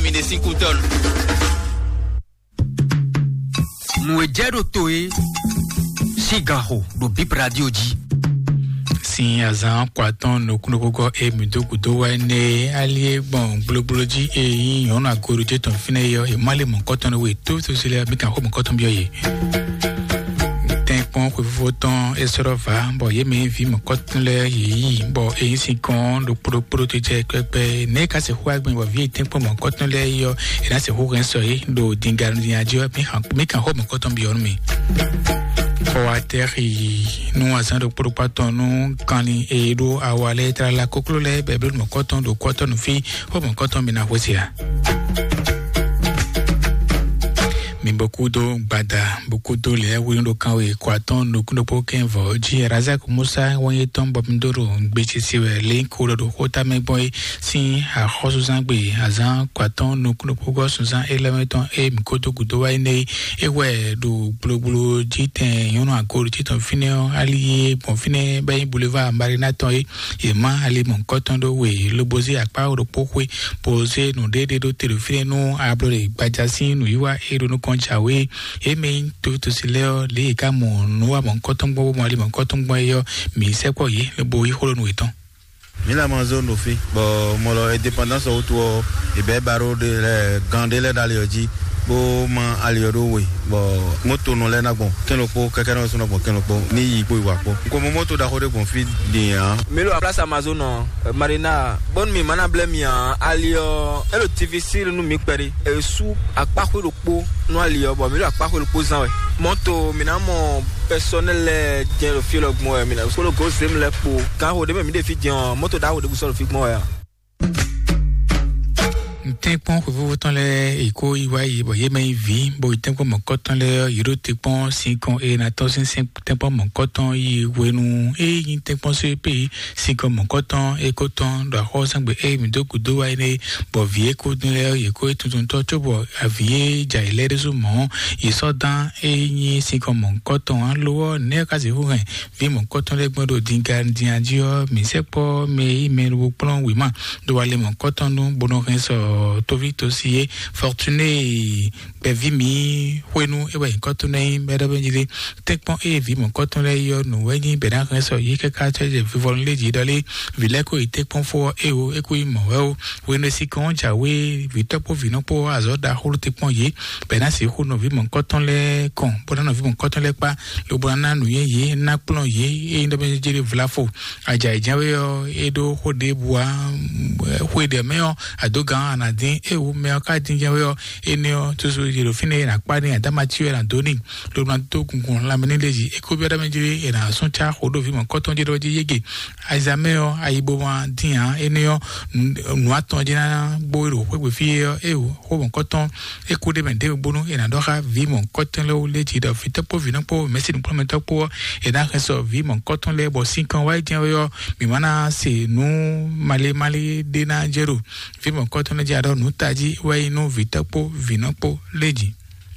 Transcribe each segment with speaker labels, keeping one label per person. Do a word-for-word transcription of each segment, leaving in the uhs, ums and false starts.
Speaker 1: terminer cinq tonnes.
Speaker 2: Mouedjero Toe Sigaro do Bip Radio Di.
Speaker 3: Si azan kwaton no kunoko e mido kudowa ne alie bon blobloji e yin ona goruje ton fine yo e male mon koton we to to sele bi kan ko mon koton bio ye tempon ko voton e sorova bo ye me vi mon koton le yi bo e si kon do pro protéger pepe ne ka se huwa gbin bo vi tempon mon koton le yo e na se hu ren so yi do dingar ni ajo bi kan mi kan ko mon koton bio mi pour atterrir nous azan do pour paton nous kani e do awale tra la koklole bebe mo koton do koton fi ho mo koton bina hosia mi beaucoup do bada beaucoup do le wi ndo kan we kwaton no kuno po ken vo ji razak musa won ton bob ndoro gbechi siwe le ko do hota me boy si a khosu zangbe azan kwaton no kuno po go sunzan elementon e mi ko to gudo wa ne e we do bloblo ji ten yono akoro ji ton fine ali bon fine bay boulevard marina ton e e ma ali mon koton do we lo bozi apa do pokwe poser no dede do telefone no ablo de bajasi no yiwa e do no chawe e me to to sileo le ka mo no wa mon koton bo mo ali mon koton bo yo mi se ko ye le bo yi holo no eton
Speaker 4: mi la manzo no fi bo mo lo indépendance auto e be baro de le gandele dalioji bo ma aliodo we bo moto no le na bon ken lo po kaka no so no bon ken lo po ni yi po wa po ko mo moto da hode bon fi de an
Speaker 5: mi lo place Amazon marina bon mi mana blem ya alio e lo T V C no mi pere e su akpako lo po no alio bo mi lo akpako lo po zan we moto mi na mo personnel gen lo fi lo mo mi na so lo go sem le po kan hode me mi de fi gen moto da hode bu so lo fi mo ya
Speaker 3: tempon ko voton le iko iwa yi bo ye me vi bo tempon mon koton le yiro tempon cinq e na to cinq tempon mon koton yi wenu e yin tempon se pe cinq mon koton e koton do ho sangbe e mi do kudo wa ne bo vie ko le ye ko tutun to to bo avie ja ile rezo mon yi so dan e yin cinq mon koton an lo ne ka se hu ren vi mon koton le gbodo dinga diandio mi se po me me ro plan wi ma do wa le mon koton no bono ren so Tovito si fortuné bevimi wenu e we kotune beda benjili tekpon e vi mon kotune yo no weni beda reso yike ka cheje vivon leji dali vileko itekpon fo e o e ku mo we wenu si kon ja we vitopo vino po azoda hulu tekpon ye beda si hu no vi mon kotune kon bona no vi mon kotune pa lo bona no ye ye na plon ye e ndo benjili vlafo aja ijawe yo edo hode bua hode meo adoga na din e o me ka din je we enio to so je lo fine na pa ni adama chiwe na doni lo na to kun la meni leji e ko bi adama je e na son cha hodo vi mon koton je do je yege aizameo aibo wa din a enio nu aton je na bo ro pe fi e o ho mon koton e ko de bende bonu e na do ha vi mon koton le o leji do fi to po vi no po merci de promettre po e na reso vi mon koton le bo cinq ans wa din yo mi mana se nu male male de na jero vi mon koton le ja do nu taji wa inu vitapo vinopo leji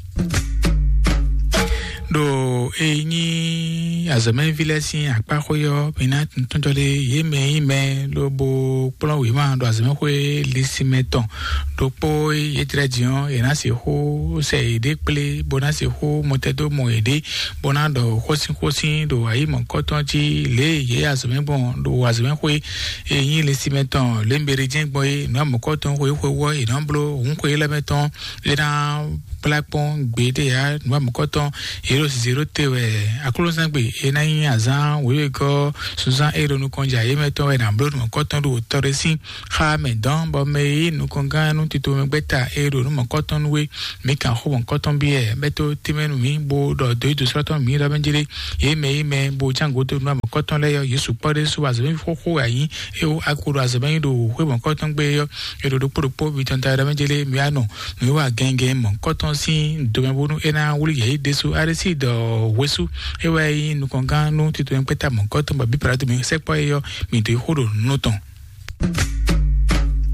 Speaker 3: do eni azame vilasi akpakoyo bina tonjole yeme ime lobo plan wi ma do azame ko lisimeton do po yetradion ena se ho se de ple bona se ho motedo mo ede bona do hosin hosin do ayi mon koton ji le ye azame bon do azame ko eni lisimeton le mberijin boy no mo koton ko ko wo e namblo un ko elemeton le na plakpon gbede ya no mo koton zero zero tewe akolo sangbe enayin azan we go susan ero nu konja yemeto e na blood mo koton do toresi ha me don bo me nu konga nu tito me beta ero nu mo koton we me kan ho mo koton bi e beto timenu mi bo do do do soton mi ra benjire ye me me bo jango to nu mo koton le yo yesu pare su azan fo ko ayin e o akoro azan do we mo koton gbe yo ero do popo bi ton ta ra benjire mi ano mi wa genge mo koton si do me bonu ena wuli ye desu aresi do wesu ewe nu konga nu tito en peta mon koton ba bi prato mi sekpo yo mi de horo noton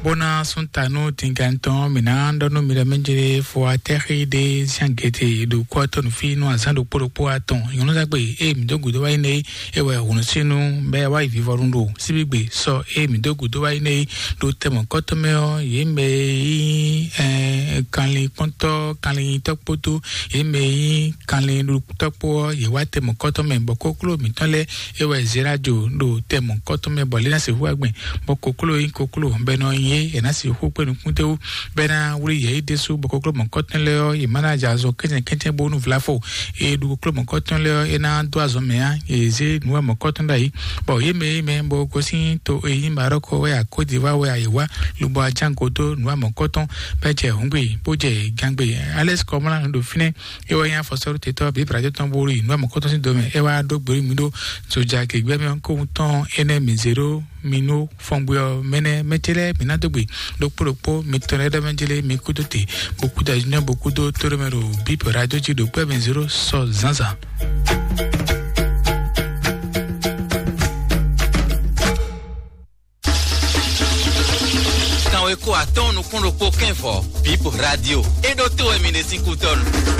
Speaker 3: bona sontano tinganton minando no miramenjere fo aterri de siangete do kwato no fino azando poro po aton yono zagbe e mi dogu do waine e wa wono sinu be wa vivorundo sibigbe so e mi dogu do waine do temo kotomeo yeme eh kanli ponto kanli tokpoto yeme kanli do tokpo ye wa temo kotome bokoklo mi tonle e wa zerajo do temo kotome bolina se huagbe bokoklo in koklo beno ye ena si hu pe nkunte bena wuri ye desu bokoklo monkotonle ye manager zo keten keten bonu vlafo e du koklo monkotonle ena do azomea ye ze nuwa monkotonda yi bo ye me me bo kosin to e Maroko we a Côte d'Ivoire we a yewa lubo ajangoto nuwa monkoton beje hungbe boje gangbe Alex Komala ndo fine e wa yan fosoro teto bi prajo ton bori nuwa monkoton sin do me e wa do gbori mi do so ja ke gbe mi ko ton ene mi zero mino fongbo mene metele minadogbe dokporopo mitone de menjele mikudote beaucoup d'ajna beaucoup d'autres numéro bip radio ji do point zéro so zanza
Speaker 1: Quand eko aton no kondo poken fo bip radio e do to emine cinco ton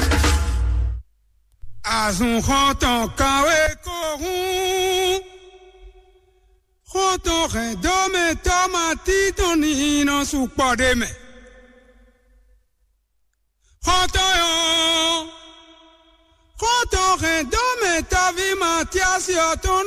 Speaker 6: azun khoton kawe ko hu Roto redome tomatito nino su podeme. Roto yo. Roto redome tavi matias yo tono.